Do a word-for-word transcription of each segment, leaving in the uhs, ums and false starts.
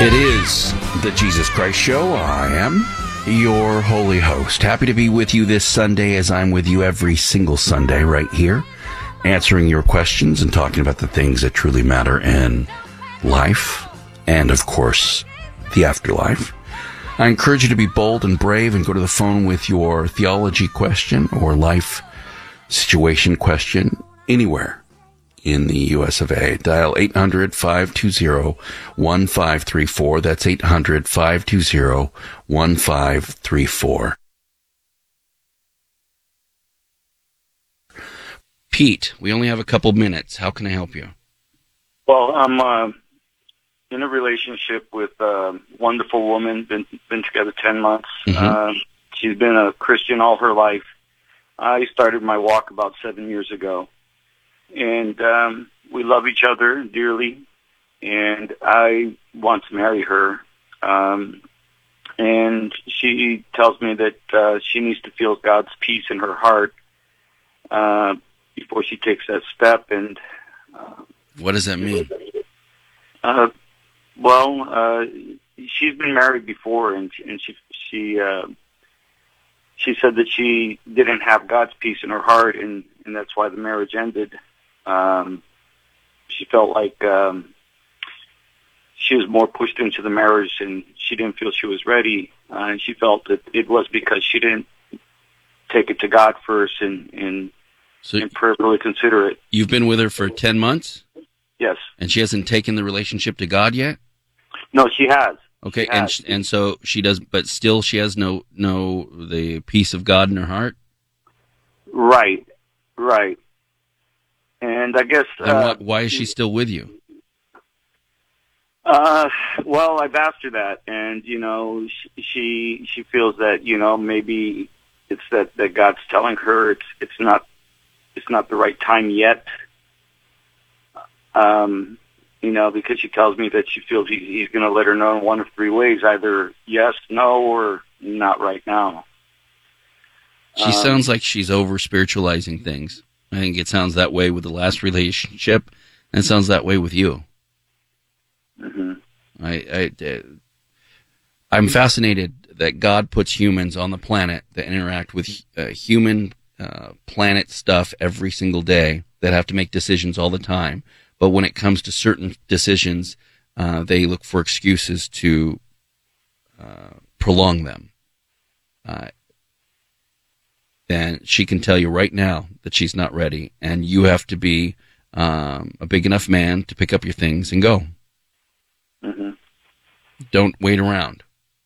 It is the Jesus Christ Show. I am your holy host. Happy to be with you this Sunday, as I'm with you every single Sunday right here, answering your questions and talking about the things that truly matter in life and, of course, the afterlife. I encourage you to be bold and brave and go to the phone with your theology question or life situation question anywhere in the U S of A. Dial eight hundred, five two zero, one five three four. That's eight hundred, five two zero, one five three four. Pete, we only have a couple minutes. How can I help you? Well, I'm uh, in a relationship with a wonderful woman. Been been together ten months. Mm-hmm. Uh, she's been a Christian all her life. I started my walk about seven years ago. And um, we love each other dearly, and I want to marry her. Um, and she tells me that uh, she needs to feel God's peace in her heart uh, before she takes that step. And uh, what does that mean? Uh, well, uh, she's been married before, and and she she uh, she said that she didn't have God's peace in her heart, and, and that's why the marriage ended. Um, she felt like um, she was more pushed into the marriage, and she didn't feel she was ready. Uh, and she felt that it was because she didn't take it to God first and and, so and prayerfully consider it. You've been with her for ten months? Yes. And she hasn't taken the relationship to God yet? No, she has. Okay, she and has. and so she does, but still she has no no the peace of God in her heart? Right, right. And I guess... Then uh, why, why is she still with you? Uh, well, I've asked her that, and, you know, she she feels that, you know, maybe it's that, that God's telling her it's it's not it's not the right time yet. Um, you know, because she tells me that she feels he's, he's going to let her know in one of three ways, either yes, no, or not right now. She um, sounds like she's over-spiritualizing things. I think it sounds that way with the last relationship, and it sounds that way with you. Mm-hmm. I, I, uh, I'm fascinated that God puts humans on the planet that interact with uh, human uh, planet stuff every single day, that have to make decisions all the time. But when it comes to certain decisions, uh, they look for excuses to uh, prolong them. Uh, then she can tell you right now that she's not ready, and you have to be um, a big enough man to pick up your things and go. Mm-hmm. Don't wait around.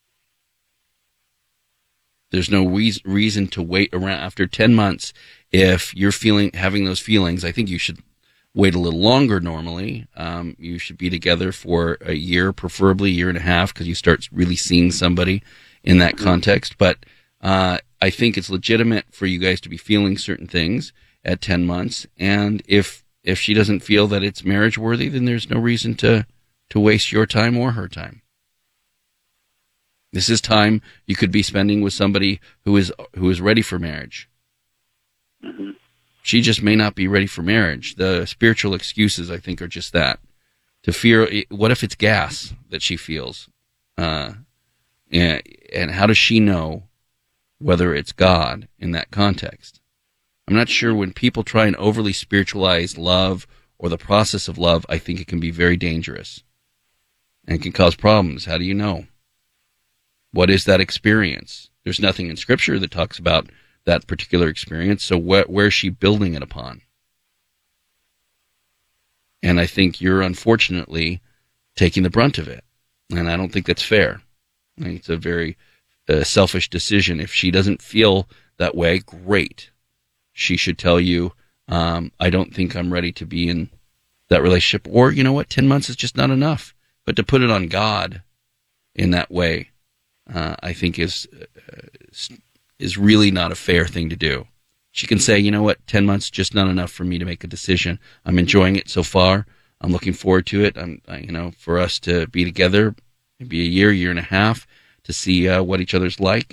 There's no re- reason to wait around. After ten months, if you're feeling having those feelings, I think you should wait a little longer normally. Um, you should be together for a year, preferably a year and a half, because you start really seeing somebody in that context. But uh, I think it's legitimate for you guys to be feeling certain things at ten months. And if if she doesn't feel that it's marriage worthy, then there's no reason to, to waste your time or her time. This is time you could be spending with somebody who is who is ready for marriage. Mm-hmm. She just may not be ready for marriage. The spiritual excuses, I think, are just that. To fear, what if it's gas that she feels? Uh, and, and how does she know whether it's God in that context? I'm not sure. When people try and overly spiritualize love or the process of love, I think it can be very dangerous and can cause problems. How do you know? What is that experience? There's nothing in Scripture that talks about that particular experience, so wh- where is she building it upon? And I think you're unfortunately taking the brunt of it, and I don't think that's fair. I think it's a very uh, selfish decision. If she doesn't feel that way, great. She should tell you, um, I don't think I'm ready to be in that relationship. Or, you know what, ten months is just not enough. But to put it on God in that way, uh, I think is uh, is really not a fair thing to do. She can say, you know what, ten months is just not enough for me to make a decision. I'm enjoying it so far. I'm looking forward to it. I'm, I, you know, for us to be together, maybe a year, year and a half, to see uh, what each other's like,